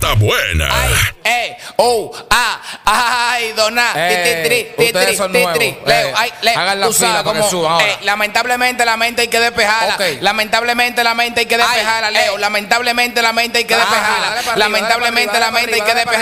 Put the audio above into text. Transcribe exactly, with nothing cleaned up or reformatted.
está buena. Ay, eh, oh, ah, ay, dona, Eh, ti, ti, ti, ustedes ti, son ti, nuevos. ti. Eh, Leo, ay, Leo, hagan la tú sabes fila para que cómo, suban ahora. eh, lamentablemente la mente hay que despejarla. Ok. Lamentablemente la mente hay que despejarla, Ay, Leo. eh. Lamentablemente la mente hay que Ajá, despejarla. dale para arriba, Lamentablemente dale la para mente hay arriba, que dale para despejarla.